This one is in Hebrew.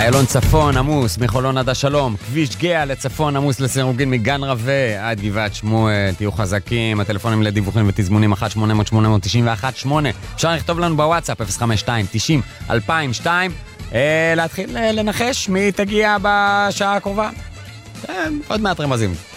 איילון צפון עמוס מחולון עד השלום, כביש גאה לצפון עמוס לסירוגין מגן רווה עד גבעת שמואל. תהיו חזקים, הטלפונים לדיווחים ותזמונים 1-800-891-8. אפשר לכתוב לנו בוואטסאפ 052-90-2002. להתחיל לנחש מי תגיע בשעה הקרובה. עוד מעט רמזים.